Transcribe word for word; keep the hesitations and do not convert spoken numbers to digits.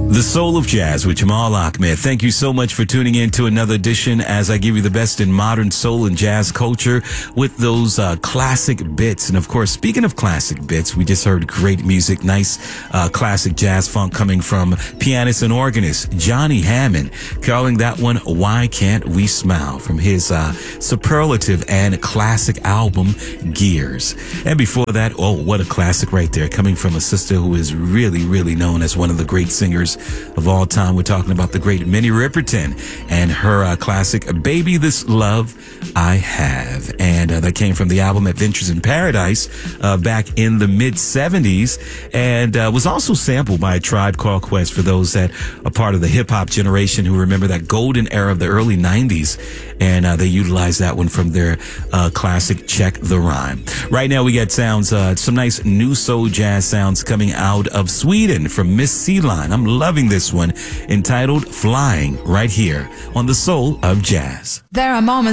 The Soul of Jazz with Jamal Ahmed. Thank you so much for tuning in to another edition as I give you the best in modern soul and jazz culture with those uh, classic bits. And of course, speaking of classic bits, we just heard great music, nice uh, classic jazz funk coming from pianist and organist Johnny Hammond, calling that one Why Can't We Smile, from his uh, superlative and classic album Gears. And before that, oh, what a classic right there, coming from a sister who is really, really known as one of the great singers of all time. We're talking about the great Minnie Riperton and her uh, classic Baby This Love I Have. And uh, that came from the album Adventures in Paradise uh, back in the mid seventies, and uh, was also sampled by a Tribe Called Quest for those that are part of the hip-hop generation who remember that golden era of the early nineties. And uh, they utilized that one from their uh, classic Check the Rhyme. Right now we got sounds, uh, some nice new soul jazz sounds coming out of Sweden from Miss C-Line. I'm loving this one, entitled Flying, right here on The Soul of Jazz. There are moments